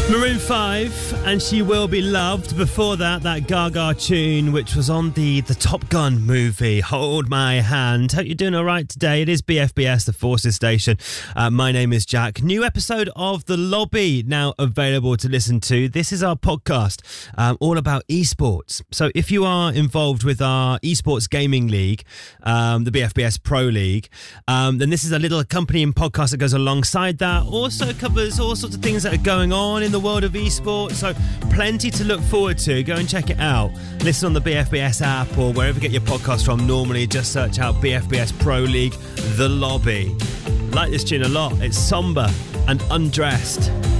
Maroon 5 and She Will Be Loved. Before that Gaga tune, which was on the Top Gun movie, Hold My Hand. Hope you're doing all right today. It is BFBS, the Forces Station. My name is Jack. New episode of The Lobby now available to listen to. This is our podcast all about esports. So if you are involved with our esports gaming league, the BFBS Pro League, then this is a little accompanying podcast that goes alongside that. Also covers all sorts of things that are going on in the world of esports, so plenty to look forward to. Go and check it out. Listen on the BFBS app or wherever you get your podcast from. Normally just search out BFBS Pro League, The Lobby. Like this tune a lot. It's somber and undressed.